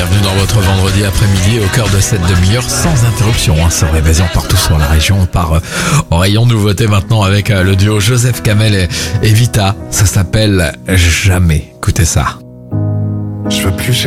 bienvenue dans votre vendredi après-midi au cœur de cette demi-heure sans interruption, sans révision partout sur la région. On part en rayon nouveauté maintenant avec le duo Joseph Kamel et Vita. Ça s'appelle Jamais. Écoutez ça. Je veux plus